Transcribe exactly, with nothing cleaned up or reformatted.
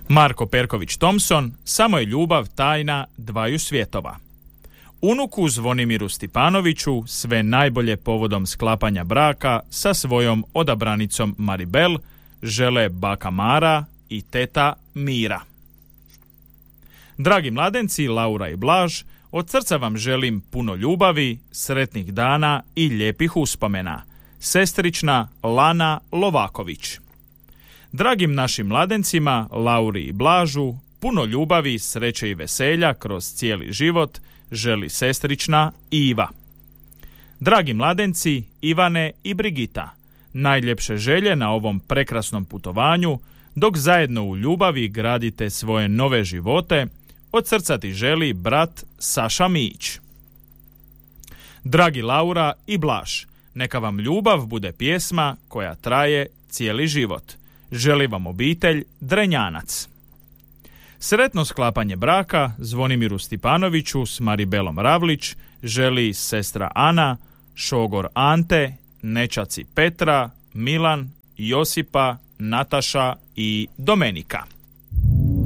Marko Perković Thompson, samo je ljubav tajna dvaju svjetova. Unuku Zvonimiru Stipanoviću sve najbolje povodom sklapanja braka sa svojom odabranicom Maribel žele baka Mara i teta Mira. Dragi mladenci, Laura i Blaž, od srca vam želim puno ljubavi, sretnih dana i lijepih uspomena. Sestrična Lana Lovaković. Dragim našim mladencima, Lauri i Blažu, puno ljubavi, sreće i veselja kroz cijeli život želi sestrična Iva. Dragi mladenci, Ivane i Brigita, najljepše želje na ovom prekrasnom putovanju, dok zajedno u ljubavi gradite svoje nove živote, od srca ti želi brat Saša Mić. Dragi Laura i Blaž, neka vam ljubav bude pjesma koja traje cijeli život. Želi vam obitelj Drenjanac. Sretno sklapanje braka Zvonimiru Stipanoviću s Maribelom Ravlić želi sestra Ana, šogor Ante, nećaci Petra, Milan, Josipa, Nataša i Domenika.